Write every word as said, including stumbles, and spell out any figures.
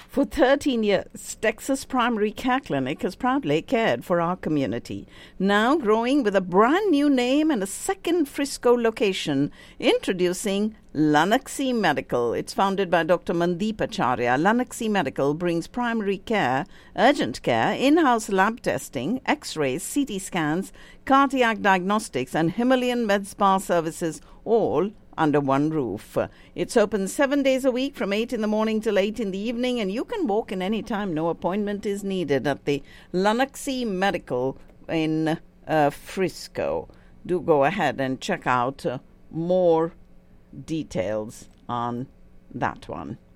For thirteen years, Texas Primary Care Clinic has proudly cared for our community. Now growing with a brand new name and a second Frisco location, introducing Lunaxi Medical. It's founded by Doctor Mandeep Acharya. Lunaxi Medical brings primary care, urgent care, in-house lab testing, x-rays, C T scans, cardiac diagnostics and Himalayan med spa services, all under one roof. It's open seven days a week from eight in the morning till eight in the evening, and you can walk in any time. No appointment is needed at the Lunaxi Medical in uh, Frisco. Do go ahead and check out uh, more details on that one.